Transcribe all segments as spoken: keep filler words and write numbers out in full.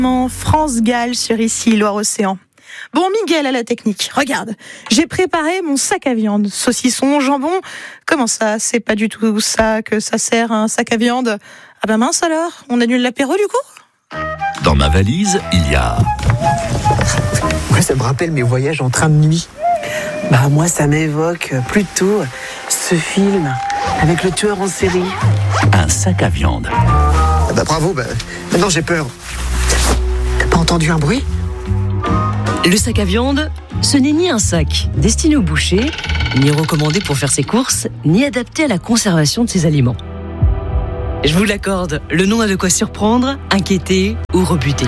France-Galles sur ici, Loire-Océan. Bon, Miguel à la technique, regarde, j'ai préparé mon sac à viande, saucisson, jambon. Comment ça, c'est pas du tout ça que ça sert, un sac à viande? Ah bah mince alors, on annule l'apéro du coup? Dans ma valise, il y a... Moi, ça me rappelle mes voyages en train de nuit. Bah moi, ça m'évoque plutôt ce film avec le tueur en série. un sac à viande. Ah bah bravo, bah, maintenant j'ai peur. T'as pas entendu un bruit ? Le sac à viande, ce n'est ni un sac destiné au boucher, ni recommandé pour faire ses courses, ni adapté à la conservation de ses aliments. Je vous l'accorde, le nom a de quoi surprendre, inquiéter ou rebuter.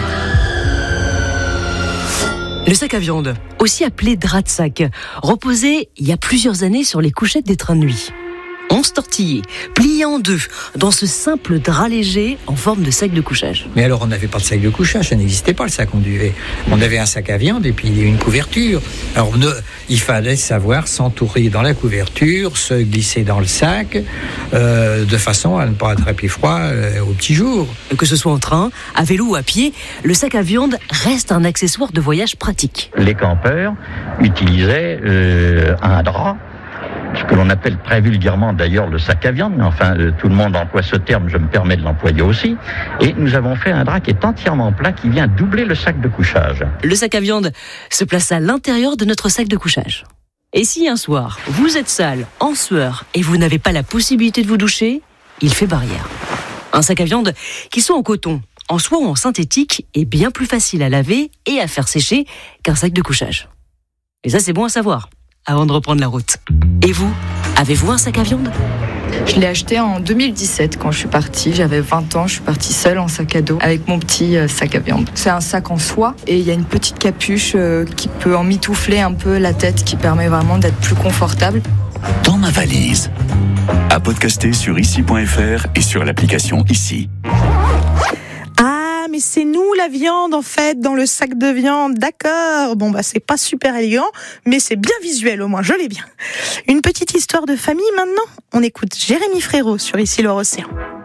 Le sac à viande, aussi appelé drap de sac, reposait il y a plusieurs années sur les couchettes des trains de nuit. onze tortillés, pliés en deux, dans ce simple drap léger en forme de sac de couchage. Mais alors on n'avait pas de sac de couchage, ça n'existait pas le sac en duvet. On avait un sac à viande et puis une couverture. Alors ne, il fallait savoir s'entourer dans la couverture, se glisser dans le sac, euh, de façon à ne pas attraper froid euh, au petit jour. Que ce soit en train, à vélo ou à pied, le sac à viande reste un accessoire de voyage pratique. Les campeurs utilisaient euh, un drap, ce que l'on appelle très vulgairement d'ailleurs le sac à viande, mais enfin euh, tout le monde emploie ce terme, je me permets de l'employer aussi, et nous avons fait un drap qui est entièrement plat, qui vient doubler le sac de couchage. Le sac à viande se place à l'intérieur de notre sac de couchage. Et si un soir, vous êtes sale, en sueur, et vous n'avez pas la possibilité de vous doucher, il fait barrière. Un sac à viande qui soit en coton, en soie ou en synthétique, est bien plus facile à laver et à faire sécher qu'un sac de couchage. Et ça, c'est bon à savoir, avant de reprendre la route. Et vous, avez-vous un sac à viande ? Je l'ai acheté en deux mille dix-sept quand je suis partie. J'avais vingt ans, je suis partie seule en sac à dos avec mon petit sac à viande. C'est un sac en soie et il y a une petite capuche qui peut en mitoufler un peu la tête, qui permet vraiment d'être plus confortable. Dans ma valise. À podcaster sur ici point f r et sur l'application Ici. Mais c'est nous la viande en fait dans le sac de viande, d'accord. Bon bah c'est pas super élégant, mais c'est bien visuel au moins, je l'ai bien. Une petite histoire de famille maintenant. On écoute Jérémy Frérot sur Ici Loire-Océan.